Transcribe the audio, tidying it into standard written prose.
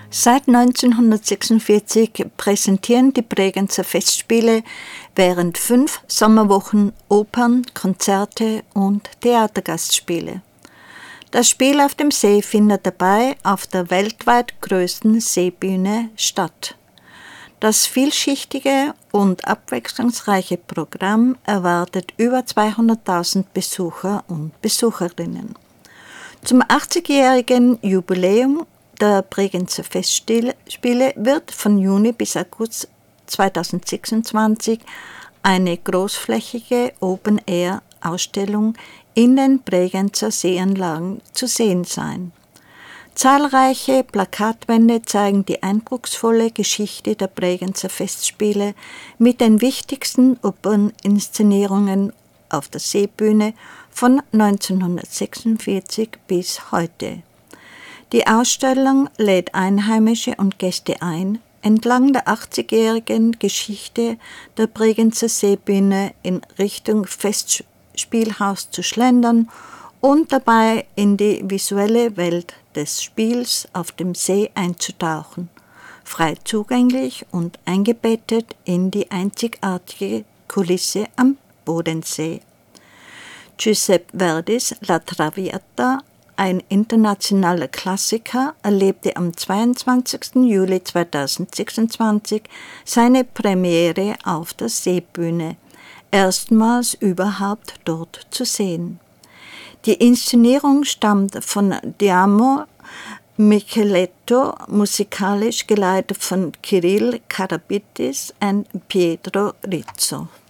Seit 1946 präsentieren die Bregenzer Festspiele während 5 Sommerwochen Opern, Konzerte und Theatergastspiele. Das Spiel auf dem See findet dabei auf der weltweit größten Seebühne statt. Das vielschichtige und abwechslungsreiche Programm erwartet über 200.000 Besucher und Besucherinnen. Zum 80-jährigen Jubiläum der Bregenzer Festspiele wird von Juni bis August 2026 eine großflächige Open-Air-Ausstellung in den Bregenzer Seeanlagen zu sehen sein. Zahlreiche Plakatwände zeigen die eindrucksvolle Geschichte der Bregenzer Festspiele mit den wichtigsten Operninszenierungen auf der Seebühne von 1946 bis heute. Die Ausstellung lädt Einheimische und Gäste ein, entlang der 80-jährigen Geschichte der Bregenzer Seebühne in Richtung Festspielhaus zu schlendern und dabei in die visuelle Welt des Spiels auf dem See einzutauchen, frei zugänglich und eingebettet in die einzigartige Kulisse am Bodensee. Giuseppe Verdis La Traviata, ein internationaler Klassiker, erlebte am 22. Juli 2026 seine Premiere auf der Seebühne, erstmals überhaupt dort zu sehen. Die Inszenierung stammt von Diamo Micheletto, musikalisch geleitet von Kirill Karabitis und Pietro Rizzo.